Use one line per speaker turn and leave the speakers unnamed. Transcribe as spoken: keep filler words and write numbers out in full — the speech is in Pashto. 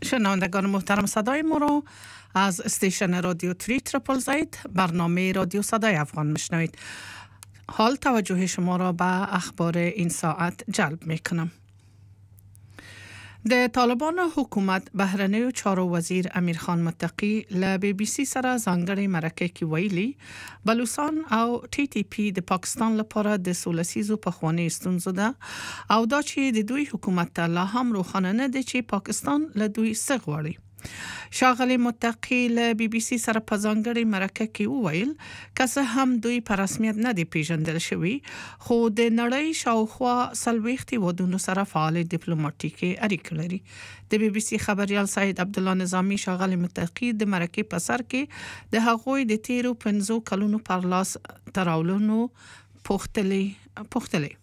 شنوندگان محترم، صدای ما را از استیشن رادیو تری تریپل زید برنامه رادیو صدای افغان میشنوید. حال توجه شما را به اخبار این ساعت جلب میکنم. د طالبان حکومت بهرنی چارو وزیر امیرخان متقی ل بی بی سی سره ځانګړي مرکه کې ویلي بلوچستان او ټي ټي پی د پاکستان لپاره د سولسیزو پخوانی ستونزه ده او دا چې د دوی حکومت ته لا هم روښانه نه دي چې پاکستان له دوی څه غواړي. شاغلی متقی له بی بی سی سره په ځانګړي مرکه کې وویل که څه هم دوی په رسمیت نه دي پیژندل شوي، خو د نړۍ شاوخوا څلوېښت هیوادونو سره فعال ډیپلوماټیکي اړیکې لري. د بی بی سی خبریال سید عبدالله نظامی شاغلی متقی د مرکې په سر کې د هغوی د تیرو پنځو کلونو پر لاس تراولونو پوښتلې پوښتلې